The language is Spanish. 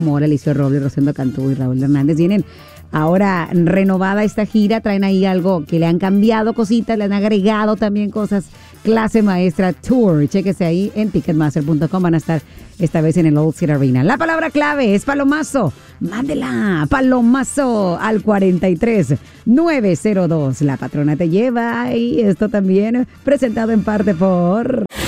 Mora, Alicia Robles, Rosendo Cantú y Raúl Hernández tienen ahora renovada esta gira, traen ahí algo que le han cambiado cositas, le han agregado también cosas. Clase Maestra Tour, chéquese ahí en ticketmaster.com, van a estar esta vez en el Old City Arena. La palabra clave es palomazo, mándela, palomazo al 43902. La patrona te lleva y esto también presentado en parte por...